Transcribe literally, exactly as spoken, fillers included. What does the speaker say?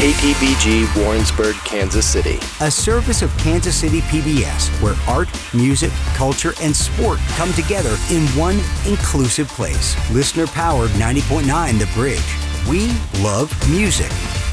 K T B G Warrensburg, Kansas City. A service of Kansas City P B S, where art, music, culture, and sport come together in one inclusive place. Listener-powered ninety point nine The Bridge. We love music.